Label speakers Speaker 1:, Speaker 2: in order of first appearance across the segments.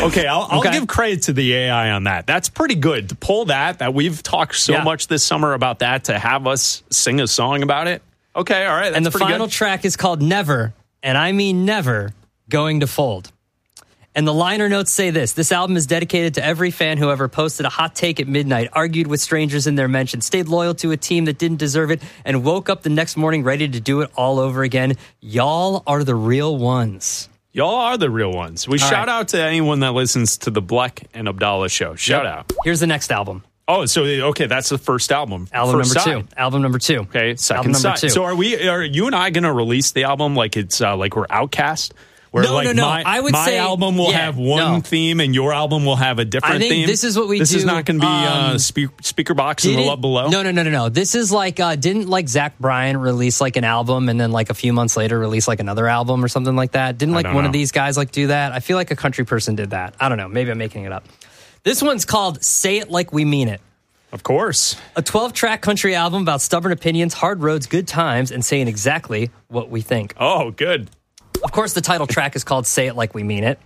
Speaker 1: Okay, I'll give credit to the AI on that. That's pretty good. To pull that we've talked so much this summer about that, to have us sing a song about it. Okay, all right. That's
Speaker 2: and the
Speaker 1: pretty
Speaker 2: final
Speaker 1: good.
Speaker 2: track is called Never, and I mean never, Going to Fold. And the liner notes say this album is dedicated to every fan who ever posted a hot take at midnight, argued with strangers in their mention, stayed loyal to a team that didn't deserve it, and woke up the next morning ready to do it all over again. Y'all are the real ones.
Speaker 1: Y'all are the real ones. We shout out to anyone that listens to the Bleck and Abdallah show. Shout out.
Speaker 2: Here's the next album.
Speaker 1: Oh, so, okay, that's the first album.
Speaker 2: Album
Speaker 1: first
Speaker 2: number
Speaker 1: side.
Speaker 2: 2. Album number 2.
Speaker 1: Okay, second
Speaker 2: album number
Speaker 1: side.
Speaker 2: 2.
Speaker 1: So are you and I going to release the album like it's like we're Outcast? Where
Speaker 2: No. I would
Speaker 1: my
Speaker 2: say
Speaker 1: album will have one theme and your album will have a different theme.
Speaker 2: I think this is what we do.
Speaker 1: This is not going to be Speaker Box and the Love Below?
Speaker 2: No. This is like, didn't like Zach Bryan release like an album and then like a few months later release like another album or something like that? Didn't like one of these guys like do that? I feel like a country person did that. I don't know. Maybe I'm making it up. This one's called Say It Like We Mean It.
Speaker 1: Of course.
Speaker 2: A 12-track country album about stubborn opinions, hard roads, good times, and saying exactly what we think.
Speaker 1: Oh, good.
Speaker 2: Of course, the title track is called Say It Like We Mean It.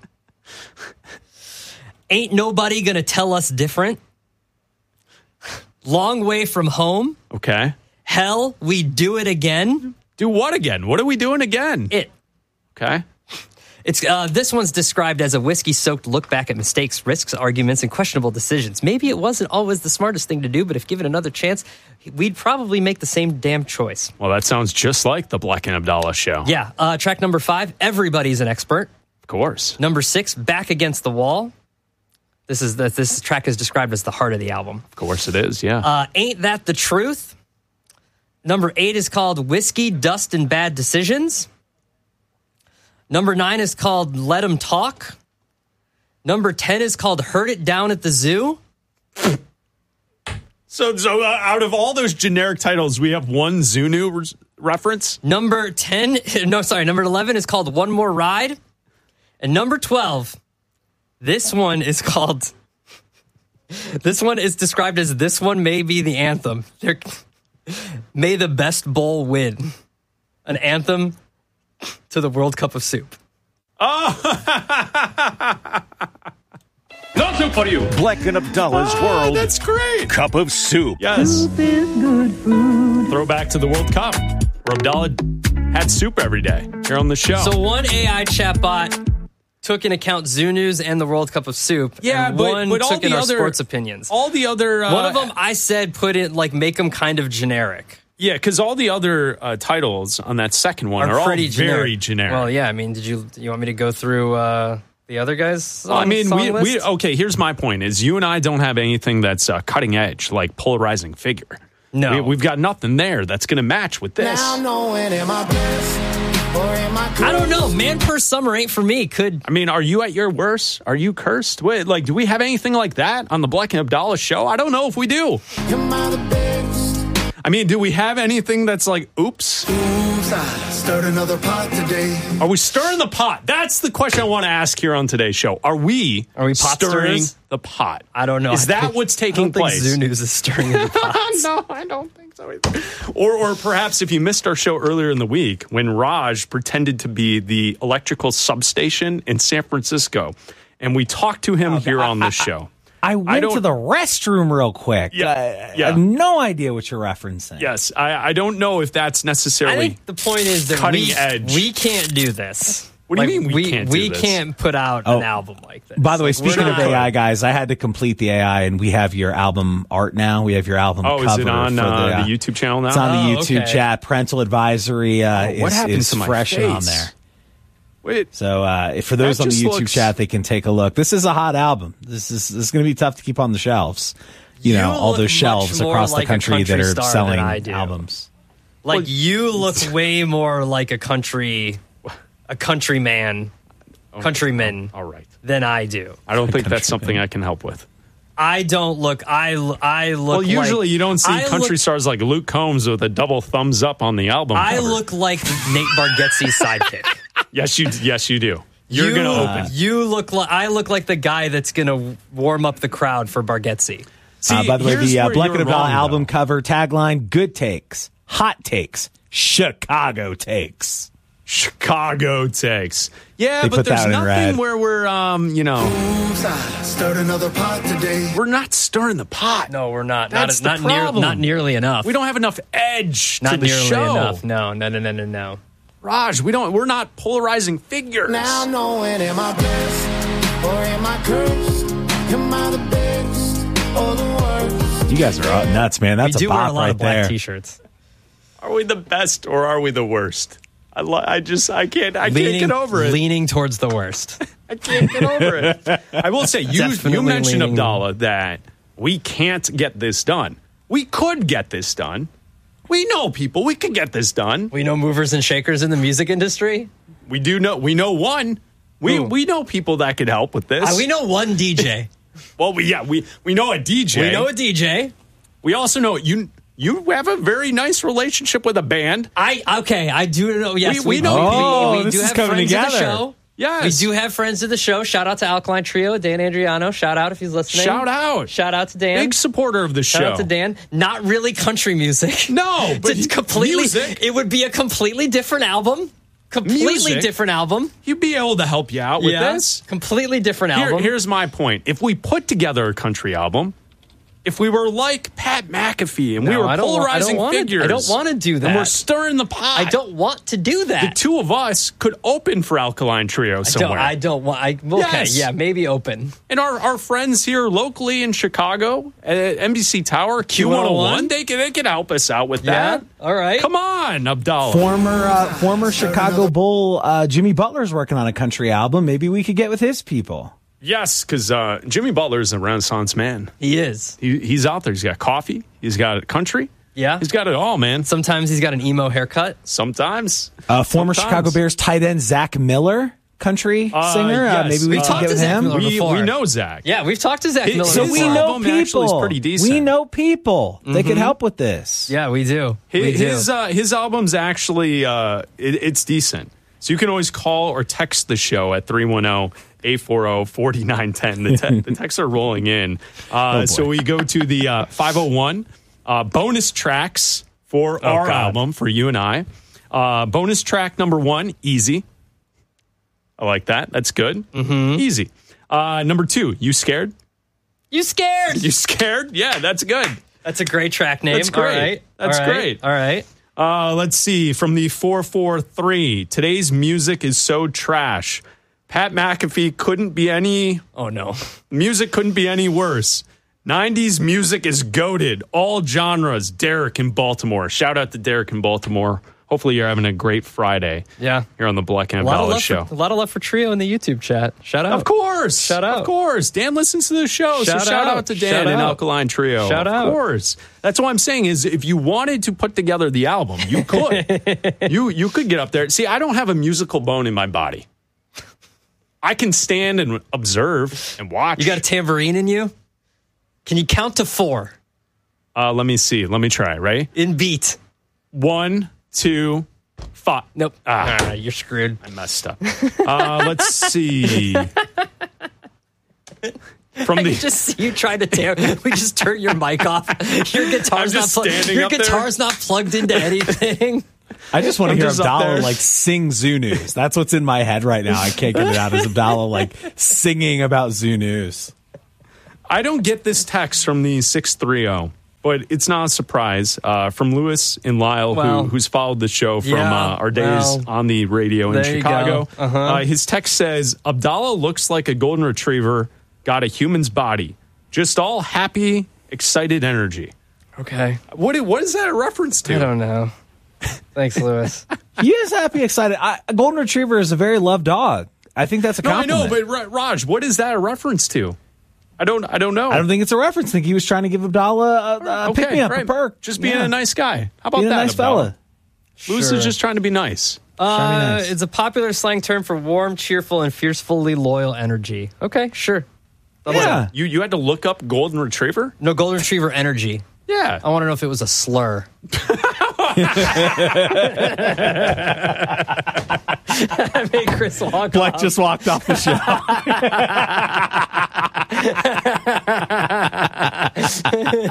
Speaker 2: Ain't Nobody Gonna Tell Us Different. Long Way From Home.
Speaker 1: Okay.
Speaker 2: Hell, We Do It Again.
Speaker 1: Do what again? What are we doing again?
Speaker 2: It.
Speaker 1: Okay.
Speaker 2: It's this one's described as a whiskey-soaked look back at mistakes, risks, arguments, and questionable decisions. Maybe it wasn't always the smartest thing to do, but if given another chance, we'd probably make the same damn choice.
Speaker 1: Well, that sounds just like the Bleck and Abdallah show.
Speaker 2: Yeah. Track number 5, Everybody's an Expert.
Speaker 1: Of course.
Speaker 2: Number 6, Back Against the Wall. This track is described as the heart of the album.
Speaker 1: Of course it is, yeah.
Speaker 2: Ain't That the Truth? Number 8 is called Whiskey, Dust, and Bad Decisions. Number 9 is called Let 'Em Talk. Number 10 is called Heard It Down at the Zoo.
Speaker 1: So out of all those generic titles, we have one Zunu reference?
Speaker 2: Number 11 is called One More Ride. And number 12, this one is described as This One May Be the Anthem. May the Best Bowl Win. An anthem to the World Cup of Soup.
Speaker 1: Oh!
Speaker 3: No soup for you.
Speaker 4: Bleck and Abdallah's World.
Speaker 1: That's great.
Speaker 4: Cup of Soup.
Speaker 1: Yes.
Speaker 5: Soup is good food.
Speaker 1: Throwback to the World Cup, where Abdallah had soup every day here on the show.
Speaker 2: So one AI chatbot took into account Zoo News and the World Cup of Soup.
Speaker 1: Yeah,
Speaker 2: and
Speaker 1: but
Speaker 2: one
Speaker 1: all
Speaker 2: took in
Speaker 1: the
Speaker 2: our
Speaker 1: other
Speaker 2: sports opinions.
Speaker 1: All the other
Speaker 2: one of them I said put it like make them kind of generic.
Speaker 1: Yeah, because all the other titles on that second one are
Speaker 2: pretty
Speaker 1: all very generic.
Speaker 2: Well, yeah. I mean, you want me to go through the other guys?
Speaker 1: Well, I mean, we okay. Here's my point: is you and I don't have anything that's cutting edge, like Polarizing Figure.
Speaker 2: No,
Speaker 1: we've got nothing there that's going to match with this.
Speaker 6: Now knowing am I blessed or am I cursed?
Speaker 2: I don't know. Man per Summer ain't for me.
Speaker 1: I mean, are you at your worst? Are you cursed? Wait, like, do we have anything like that on the Bleck and Abdallah show? I don't know if we do.
Speaker 6: Am I the best?
Speaker 1: I mean, do we have anything that's like, oops?
Speaker 6: Oops, I stirred another pot today.
Speaker 1: Are we stirring the pot? That's the question I want to ask here on today's show. Are we
Speaker 2: pot
Speaker 1: stirring
Speaker 2: stirrers?
Speaker 1: the pot?
Speaker 2: I don't know.
Speaker 1: Is that what's taking place?
Speaker 2: Zoo News is stirring the pots.
Speaker 1: No, I don't think so either. Or perhaps if you missed our show earlier in the week when Raj pretended to be the electrical substation in San Francisco, and we talked to him here on this show.
Speaker 7: I went to the restroom real quick.
Speaker 1: Yeah,
Speaker 7: I have no idea what you're referencing.
Speaker 1: Yes, I don't know if that's necessarily.
Speaker 2: I think the point is that
Speaker 1: cutting edge.
Speaker 2: We can't do this.
Speaker 1: What do you mean we can't do
Speaker 2: We
Speaker 1: this?
Speaker 2: can't put out an album like this.
Speaker 7: By the way,
Speaker 2: Like,
Speaker 7: speaking
Speaker 2: we're
Speaker 7: of
Speaker 2: not-
Speaker 7: AI, guys, I had to complete the AI, and we have your album art now. We have your album cover.
Speaker 1: is it on
Speaker 7: for
Speaker 1: the YouTube channel now?
Speaker 7: It's on the YouTube
Speaker 2: okay.
Speaker 7: chat. Parental advisory
Speaker 1: what happened
Speaker 7: is
Speaker 1: to my
Speaker 7: fresh
Speaker 1: face?
Speaker 7: on there.
Speaker 1: Wait,
Speaker 7: So for those
Speaker 1: That
Speaker 7: on the
Speaker 1: just
Speaker 7: YouTube
Speaker 1: looks-
Speaker 7: chat, they can take a look. This is a hot album. This is going to be tough to keep on the shelves. You know, all
Speaker 2: look
Speaker 7: those
Speaker 2: much
Speaker 7: shelves
Speaker 2: more
Speaker 7: across
Speaker 2: like
Speaker 7: the
Speaker 2: a
Speaker 7: country that
Speaker 2: country
Speaker 7: are
Speaker 2: star
Speaker 7: selling
Speaker 2: than I do.
Speaker 7: albums.
Speaker 2: Like you look way more like a countryman, countryman
Speaker 1: all right.
Speaker 2: than I do.
Speaker 1: I don't think that's something I can help with.
Speaker 2: I don't look. I look.
Speaker 1: Well, usually
Speaker 2: like,
Speaker 1: you don't see
Speaker 2: I
Speaker 1: country
Speaker 2: look,
Speaker 1: stars like Luke Combs with a double thumbs up on the album
Speaker 2: I
Speaker 1: cover.
Speaker 2: look like Nate Bargatze's sidekick.
Speaker 1: Yes, you do. You're going to open.
Speaker 2: You look like I look like the guy that's going to warm up the crowd for Bargatze.
Speaker 1: See,
Speaker 7: By the way,
Speaker 1: here's
Speaker 7: the
Speaker 1: where
Speaker 7: Bleck
Speaker 1: you're
Speaker 7: and Abdallah
Speaker 1: wrong,
Speaker 7: album
Speaker 1: though.
Speaker 7: cover tagline: "Good takes, hot takes, Chicago takes."
Speaker 1: Chicago takes. Yeah,
Speaker 7: They
Speaker 1: but
Speaker 7: put
Speaker 1: there's
Speaker 7: that in
Speaker 1: nothing
Speaker 7: red.
Speaker 1: where we're,
Speaker 6: Oops, I stirred another pot today.
Speaker 1: we're not stirring the pot.
Speaker 2: No, we're not.
Speaker 1: That's the
Speaker 2: not
Speaker 1: problem.
Speaker 2: not nearly enough.
Speaker 1: We don't have enough edge
Speaker 2: not
Speaker 1: to the
Speaker 2: nearly
Speaker 1: show.
Speaker 2: enough. No.
Speaker 1: Raj, we're not polarizing figures.
Speaker 6: Now knowing, am I blessed or am I cursed? Am I the best or the worst?
Speaker 7: You guys are nuts, man. That's
Speaker 2: we do
Speaker 7: a
Speaker 2: wear
Speaker 7: bop
Speaker 2: a lot
Speaker 7: right
Speaker 2: of black
Speaker 7: there.
Speaker 2: T-shirts.
Speaker 1: Are we the best or are we the worst? I can't get over it.
Speaker 2: Leaning towards the worst.
Speaker 1: I can't get over it. I will say, you
Speaker 2: Definitely
Speaker 1: mentioned,
Speaker 2: leaning.
Speaker 1: Abdallah, that we can't get this done. We could get this done. We know people. We could get this done.
Speaker 2: We know movers and shakers in the music industry.
Speaker 1: We do know. We know one. We know people that could help with this.
Speaker 2: We know one DJ.
Speaker 1: Well, we know a DJ.
Speaker 2: We know a DJ.
Speaker 1: We also know you have a very nice relationship with a band.
Speaker 2: I do know. Yes,
Speaker 1: We know people.
Speaker 7: Oh,
Speaker 2: we
Speaker 7: this
Speaker 2: do
Speaker 7: is
Speaker 2: have
Speaker 7: coming
Speaker 2: friends of the
Speaker 7: together.
Speaker 2: show.
Speaker 1: Yes.
Speaker 2: We do have friends of the show. Shout out to Alkaline Trio, Dan Andriano. Shout out if he's listening.
Speaker 1: Shout out.
Speaker 2: Shout out to Dan.
Speaker 1: Big supporter of the show.
Speaker 2: Shout out to Dan. Not really country music.
Speaker 1: No, but
Speaker 2: it's completely.
Speaker 1: music.
Speaker 2: It would be a completely different album. Completely
Speaker 1: Music.
Speaker 2: different album.
Speaker 1: You'd be able to help you out with this.
Speaker 2: Completely different album.
Speaker 1: Here's my point. If we put together a country album, if we were like Pat McAfee and we
Speaker 2: No,
Speaker 1: were
Speaker 2: I don't
Speaker 1: polarizing
Speaker 2: wanna-
Speaker 1: figures,
Speaker 2: I don't want to do that.
Speaker 1: and we're stirring the pot.
Speaker 2: I don't want to do that.
Speaker 1: The two of us could open for Alkaline Trio somewhere.
Speaker 2: I don't want. Okay,
Speaker 1: Yes.
Speaker 2: yeah, maybe open.
Speaker 1: And our friends here locally in Chicago at NBC Tower, Q101, they could help us out with that.
Speaker 2: Yeah, all right.
Speaker 1: Come on, Abdallah.
Speaker 7: Former Chicago Bull Jimmy Butler's working on a country album. Maybe we could get with his people.
Speaker 1: Yes, because Jimmy Butler is a Renaissance man.
Speaker 2: He is.
Speaker 1: He's out there. He's got coffee. He's got country.
Speaker 2: Yeah.
Speaker 1: He's got it all, man.
Speaker 2: Sometimes he's got an emo haircut.
Speaker 1: Sometimes.
Speaker 7: Former
Speaker 1: Sometimes.
Speaker 7: Chicago Bears tight end Zach Miller, country singer.
Speaker 1: yes.
Speaker 7: Maybe we
Speaker 1: We
Speaker 7: could
Speaker 2: talked
Speaker 7: get
Speaker 2: to
Speaker 7: with
Speaker 2: Zach
Speaker 7: him.
Speaker 2: Miller.
Speaker 1: We
Speaker 2: before.
Speaker 1: know Zach.
Speaker 2: Yeah, we've talked to Zach Miller.
Speaker 7: So
Speaker 1: His
Speaker 7: we
Speaker 2: before.
Speaker 7: know
Speaker 1: album actually is
Speaker 7: people.
Speaker 1: pretty decent.
Speaker 7: We know people that could help with this.
Speaker 2: Yeah, we do. We do.
Speaker 1: His album's actually it's decent. So you can always call or text the show at 310-840-4910. The texts are rolling in. So we go to the 501 bonus tracks for our album for you and I. Bonus track number 1, Easy. I like that. That's good. Easy. Number 2, You Scared?
Speaker 2: You scared?
Speaker 1: You Scared? Yeah, that's good.
Speaker 2: That's a great track name.
Speaker 1: That's great.
Speaker 2: All right.
Speaker 1: That's
Speaker 2: All right.
Speaker 1: great.
Speaker 2: All right.
Speaker 1: Let's see. From the 443, Today's Music is So Trash. Pat McAfee couldn't be any...
Speaker 2: Oh, no.
Speaker 1: Music couldn't be any worse. 90s music is goated. All genres. Derek in Baltimore. Shout out to Derek in Baltimore. Hopefully you're having a great Friday.
Speaker 2: Yeah.
Speaker 1: Here on the Black and Abdallah show.
Speaker 2: A lot of love for Trio in the YouTube chat. Shout out.
Speaker 1: Of course.
Speaker 2: Shout out.
Speaker 1: Of course. Dan listens to the show. So shout out to Dan
Speaker 2: Shout
Speaker 1: and
Speaker 2: out.
Speaker 1: Alkaline Trio.
Speaker 2: Shout out.
Speaker 1: Of course. That's what I'm saying is if you wanted to put together the album, you could. you could get up there. See, I don't have a musical bone in my body. I can stand and observe and watch.
Speaker 2: You got a tambourine in you? Can you count to 4
Speaker 1: Let me see. Let me try. Right?
Speaker 2: in beat?
Speaker 1: 1, 2, 5.
Speaker 2: Nope. You're screwed.
Speaker 1: I messed up. Let's see. From
Speaker 2: I
Speaker 1: the
Speaker 2: can just see you trying to tear. We just turn your mic off. Your guitar's
Speaker 1: I'm
Speaker 2: not
Speaker 1: just
Speaker 2: plugged.
Speaker 1: standing
Speaker 2: Your
Speaker 1: up there.
Speaker 2: guitar's not plugged into anything.
Speaker 7: I just want to
Speaker 1: I'm
Speaker 7: hear
Speaker 1: just up
Speaker 7: Abdallah
Speaker 1: there.
Speaker 7: like sing Zoo News. That's what's in my head right now. I can't get it out. Is Abdallah like singing about Zoo News?
Speaker 1: I don't get this text from the 630, but it's not a surprise. From Lewis and Lyle,
Speaker 2: Well,
Speaker 1: who's followed the show from
Speaker 2: yeah,
Speaker 1: our days
Speaker 2: well,
Speaker 1: on the radio in
Speaker 2: there you
Speaker 1: Chicago.
Speaker 2: go. Uh-huh.
Speaker 1: His text says, Abdallah looks like a golden retriever, got a human's body. Just all happy, excited energy.
Speaker 2: Okay.
Speaker 1: What is that a reference to?
Speaker 2: I don't know. Thanks, Lewis.
Speaker 7: He is happy, excited. A golden retriever is a very loved dog. I think that's a
Speaker 1: No, I
Speaker 7: compliment.
Speaker 1: know, but Raj, what is that a reference to? I don't know.
Speaker 7: I don't think it's a reference. I think he was trying to give Abdallah a pick me up, a perk.
Speaker 1: Just being
Speaker 7: Yeah.
Speaker 1: a nice guy. How about
Speaker 7: Being
Speaker 1: that?
Speaker 7: a nice
Speaker 1: Abdallah?
Speaker 7: fella.
Speaker 1: Lewis
Speaker 2: Sure.
Speaker 1: is just trying to be nice.
Speaker 7: nice.
Speaker 2: It's a popular slang term for warm, cheerful, and fiercely loyal energy. Okay, sure.
Speaker 7: Yeah.
Speaker 1: You had to look up golden retriever?
Speaker 2: No, golden retriever energy.
Speaker 1: Yeah.
Speaker 2: I want to know if it was a slur. I made Chris walk
Speaker 7: Black
Speaker 2: off.
Speaker 7: just walked off the show.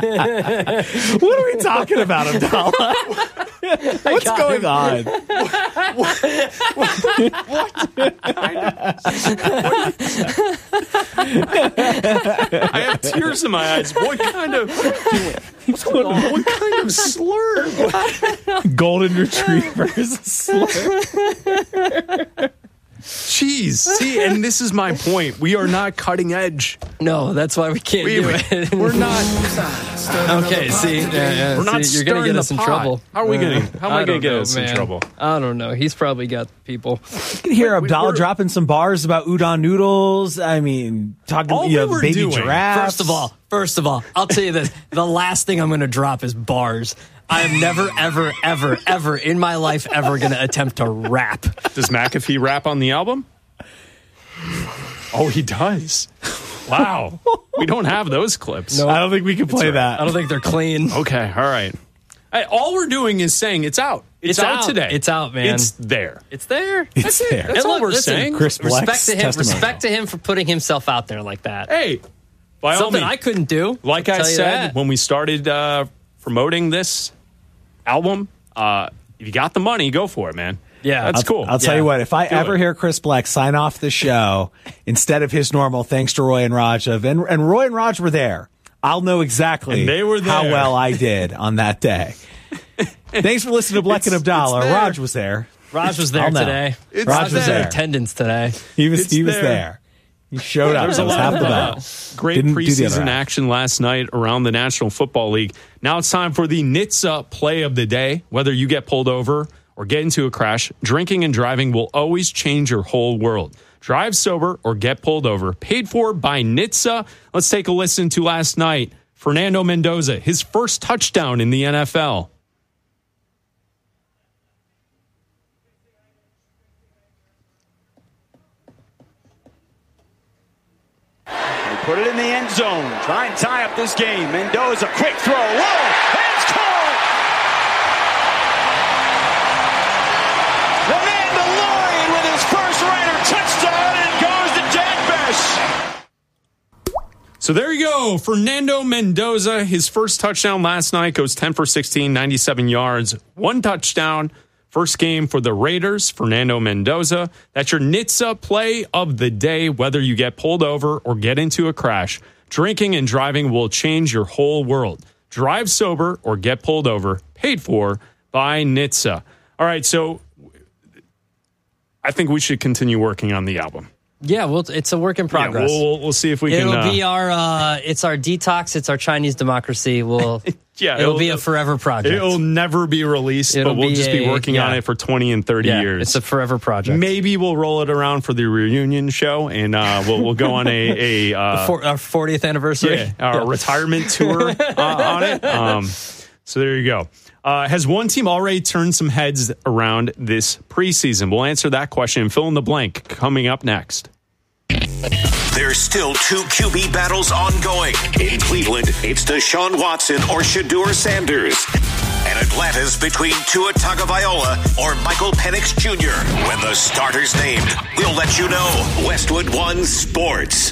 Speaker 7: What are we talking about, Abdallah? What's going on?
Speaker 1: I have tears in my eyes. What kind of slur?
Speaker 7: Golden retrievers slur.
Speaker 1: Jeez. See, and this is my point. We are not cutting edge.
Speaker 2: No, that's why we can't do it.
Speaker 1: We're not.
Speaker 2: Okay, see,
Speaker 1: We're not
Speaker 2: you're going to get us in trouble.
Speaker 1: How am I going to get us in trouble?
Speaker 2: I don't know. He's probably got people.
Speaker 7: You can hear Abdallah dropping some bars about udon noodles. I mean, talking
Speaker 1: All we were
Speaker 7: baby
Speaker 1: doing-
Speaker 7: giraffes.
Speaker 2: First of all, I'll tell you this. The last thing I'm going to drop is bars. I am never, ever, ever, ever in my life ever going to attempt to rap.
Speaker 1: Does McAfee rap on the album? Oh, he does. Wow. We don't have those clips.
Speaker 7: I don't think we can play that.
Speaker 2: I don't think they're clean.
Speaker 1: Okay, all right. Hey, all we're doing is saying it's out. It's out today.
Speaker 2: It's out, man.
Speaker 1: It's there.
Speaker 2: It's there.
Speaker 7: It's there.
Speaker 1: That's all we're
Speaker 2: listen,
Speaker 1: saying.
Speaker 7: Chris Black's
Speaker 2: Respect to him.
Speaker 7: testimonial.
Speaker 2: Respect to him for putting himself out there like that.
Speaker 1: Hey, by all
Speaker 2: Something
Speaker 1: means,
Speaker 2: I couldn't do.
Speaker 1: like
Speaker 2: I'll
Speaker 1: I
Speaker 2: tell you
Speaker 1: said
Speaker 2: that.
Speaker 1: when we started promoting this album, if you got the money, go for it, man.
Speaker 2: Yeah.
Speaker 1: That's cool.
Speaker 7: I'll tell you what, if I
Speaker 1: Do
Speaker 7: ever
Speaker 1: it.
Speaker 7: hear Chris Black sign off the show instead of his normal thanks to Roy and Raj and Roy and Raj were there, I'll know exactly
Speaker 1: And they were
Speaker 7: how
Speaker 1: there.
Speaker 7: well I did on that day. Thanks for listening to Black and Abdallah.
Speaker 1: there.
Speaker 7: Raj was there.
Speaker 2: Raj was there
Speaker 7: I'll know.
Speaker 2: today.
Speaker 1: It's
Speaker 7: Raj was
Speaker 1: there.
Speaker 7: there.
Speaker 2: Attendance today.
Speaker 7: He was
Speaker 1: It's
Speaker 7: there.
Speaker 1: there.
Speaker 7: He showed up.
Speaker 1: There's
Speaker 7: That
Speaker 1: a
Speaker 7: was
Speaker 1: lot
Speaker 7: half
Speaker 1: of
Speaker 7: the battle.
Speaker 1: great
Speaker 7: Didn't do the other
Speaker 1: preseason
Speaker 7: half.
Speaker 1: action last night around the National Football League. Now it's time for the NHTSA play of the day. Whether you get pulled over or get into a crash, drinking and driving will always change your whole world. Drive sober or get pulled over. Paid for by NHTSA. Let's take a listen to last night. Fernando Mendoza, his first touchdown in the NFL.
Speaker 4: They put it in the end zone. Try and tie up this game. Mendoza, quick throw. Whoa! And it's caught! The Mandalorian with his first Raider touchdown and goes to Jack Bech.
Speaker 1: So there you go. Fernando Mendoza, his first touchdown last night, goes 10 for 16, 97 yards, one touchdown. First game for the Raiders, Fernando Mendoza. That's your NHTSA play of the day, whether you get pulled over or get into a crash. Drinking and driving will change your whole world. Drive sober or get pulled over, paid for by NHTSA. All right, so I think we should continue working on the album.
Speaker 2: Yeah, well, it's a work in progress.
Speaker 1: Yeah, we'll see if we can.
Speaker 2: It'll be our it's our detox. It's our Chinese democracy. It'll be a forever project.
Speaker 1: It'll never be released,
Speaker 2: It'll
Speaker 1: but we'll
Speaker 2: be
Speaker 1: just be working on
Speaker 2: yeah.
Speaker 1: it for 20 and 30 years.
Speaker 2: It's a forever project.
Speaker 1: Maybe we'll roll it around for the reunion show, and we'll go on
Speaker 2: our 40th anniversary.
Speaker 1: our retirement tour on it. So there you go. Has one team already turned some heads around this preseason? We'll answer that question and fill in the blank coming up next.
Speaker 8: There's still two QB battles ongoing. In Cleveland, it's Deshaun Watson or Shedeur Sanders. And Atlanta's between Tua Tagovailoa or Michael Penix Jr. When the starter's named, we'll let you know. Westwood One Sports.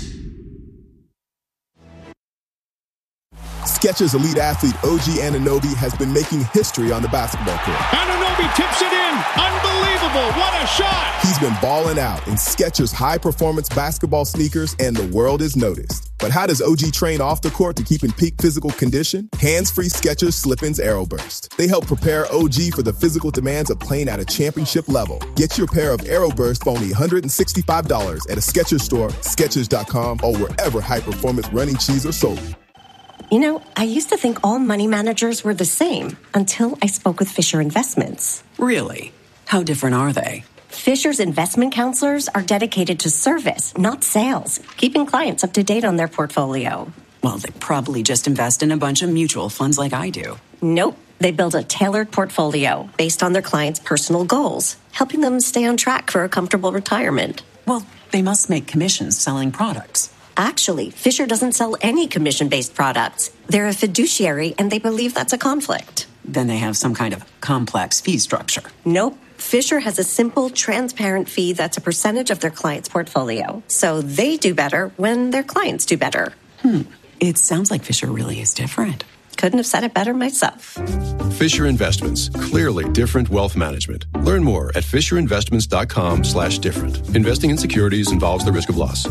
Speaker 9: Skechers elite athlete OG Anunoby has been making history on the basketball court.
Speaker 3: Anunoby tips it in. Unbelievable. What a shot.
Speaker 9: He's been balling out in Skechers high-performance basketball sneakers, and the world has noticed. But how does OG train off the court to keep in peak physical condition? Hands-free Skechers Slip-ins Aeroburst. They help prepare OG for the physical demands of playing at a championship level. Get your pair of Aeroburst for only $165 at a Skechers store, Skechers.com, or wherever high-performance running shoes are sold.
Speaker 10: You know, I used to think all money managers were the same until I spoke with Fisher Investments.
Speaker 11: Really? How different are they?
Speaker 10: Fisher's investment counselors are dedicated to service, not sales, keeping clients up to date on their portfolio.
Speaker 11: Well, they probably just invest in a bunch of mutual funds like I do.
Speaker 10: Nope. They build a tailored portfolio based on their clients' personal goals, helping them stay on track for a comfortable retirement.
Speaker 11: Well, they must make commissions selling products.
Speaker 10: Actually, Fisher doesn't sell any commission-based products. They're a fiduciary, and they believe that's a conflict.
Speaker 11: Then they have some kind of complex fee structure.
Speaker 10: Nope. Fisher has a simple, transparent fee that's a percentage of their client's portfolio. So they do better when their clients do better.
Speaker 11: It sounds like Fisher really is different.
Speaker 10: Couldn't have said it better myself.
Speaker 12: Fisher Investments. Clearly different wealth management. Learn more at FisherInvestments.com/different. Investing in securities involves the risk of loss.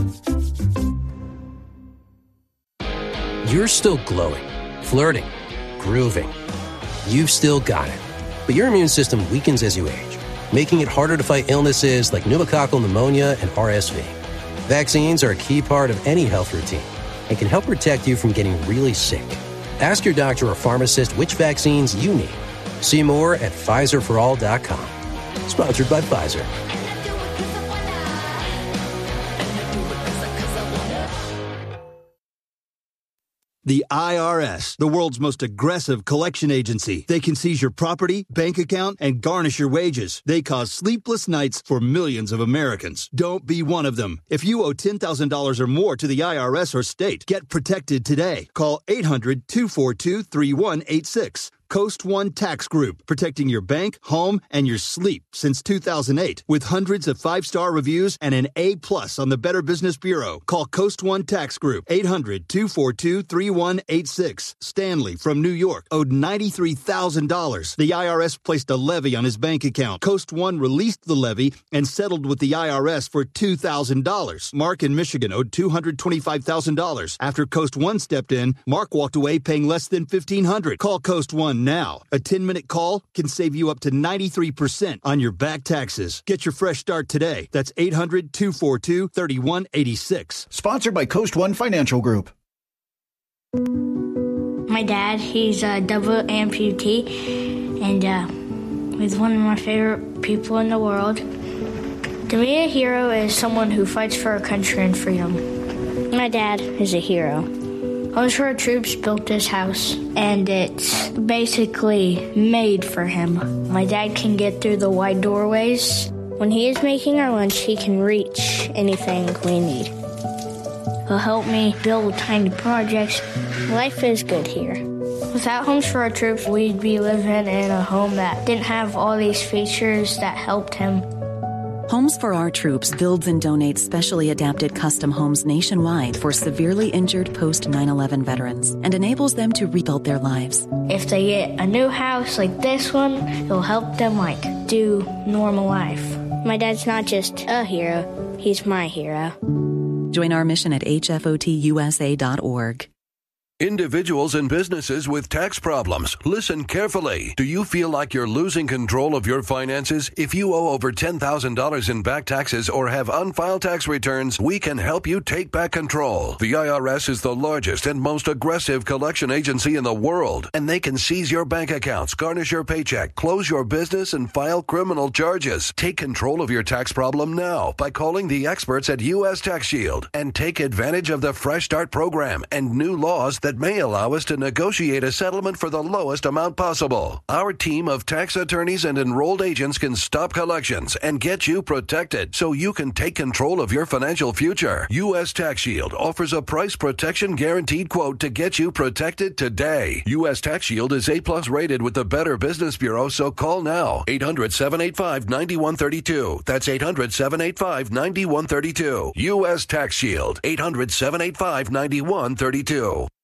Speaker 13: You're still glowing, flirting, grooving. You've still got it. But your immune system weakens as you age, making it harder to fight illnesses like pneumococcal pneumonia and RSV. Vaccines are a key part of any health routine and can help protect you from getting really sick. Ask your doctor or pharmacist which vaccines you need. See more at PfizerForAll.com. Sponsored by Pfizer.
Speaker 14: The IRS, the world's most aggressive collection agency. They can seize your property, bank account, and garnish your wages. They cause sleepless nights for millions of Americans. Don't be one of them. If you owe $10,000 or more to the IRS or state, get protected today. Call 800-242-3186. Coast One Tax Group, protecting your bank, home, and your sleep since 2008. With hundreds of 5-star reviews and an A+ on the Better Business Bureau. Call Coast One Tax Group, 800-242-3186. Stanley from New York owed $93,000. The IRS placed a levy on his bank account. Coast One released the levy and settled with the IRS for $2,000. Mark in Michigan owed $225,000. After Coast One stepped in, Mark walked away paying less than $1,500. Call Coast One now. A 10-minute call can save you up to 93% on your back taxes. Get your fresh start today. That's 800-242-3186.
Speaker 15: Sponsored by Coast One Financial Group.
Speaker 16: My dad, he's a double amputee, and he's one of my favorite people in the world. To me, a hero is someone who fights for our country and freedom. My dad is a hero. Homes for Our Troops built this house, and it's basically made for him. My dad can get through the wide doorways. When he is making our lunch, he can reach anything we need. He'll help me build tiny projects. Life is good here. Without Homes for Our Troops, we'd be living in a home that didn't have all these features that helped him.
Speaker 11: Homes for Our Troops builds and donates specially adapted custom homes nationwide for severely injured post-9/11 veterans and enables them to rebuild their lives.
Speaker 16: If they get a new house like this one, it'll help them do normal life. My dad's not just a hero, he's my hero.
Speaker 11: Join our mission at hfotusa.org.
Speaker 17: Individuals and businesses with tax problems, listen carefully. Do you feel like you're losing control of your finances? If you owe over $10,000 in back taxes or have unfiled tax returns, we can help you take back control. The IRS is the largest and most aggressive collection agency in the world, and they can seize your bank accounts, garnish your paycheck, close your business, and file criminal charges. Take control of your tax problem now by calling the experts at U.S. Tax Shield and take advantage of the Fresh Start program and new laws that may allow us to negotiate a settlement for the lowest amount possible. Our team of tax attorneys and enrolled agents can stop collections and get you protected so you can take control of your financial future. U.S. Tax Shield offers a price protection guaranteed quote to get you protected today. U.S. Tax Shield is A+ rated with the Better Business Bureau, so call now. 800-785-9132. That's 800-785-9132. U.S. Tax Shield. 800-785-9132.